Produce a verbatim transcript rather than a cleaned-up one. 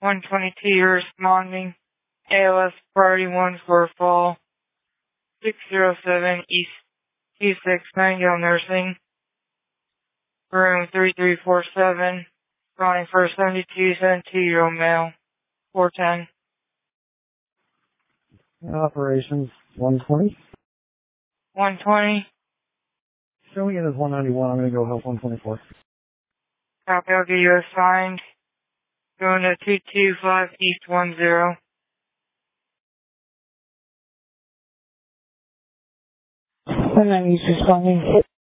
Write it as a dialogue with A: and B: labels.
A: one twenty-two, you're responding. A L S priority one for fall. six oh seven East two six Nightingale Nursing. Room three three four seven. Running for seventy-two, seventy-two-year-old male. four ten.
B: Operations one twenty.
A: one twenty.
B: Showing it as one ninety-one. I'm going to go help one twenty-four.
A: Copy, I'll get you assigned. Going to two two five East ten.
C: one ninety is responding.